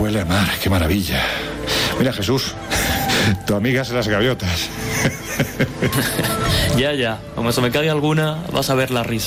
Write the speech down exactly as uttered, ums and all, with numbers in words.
Huele a mar, qué maravilla. Mira, Jesús, tu amiga es las gaviotas. Ya, ya, como se me caiga alguna, vas a ver la risa.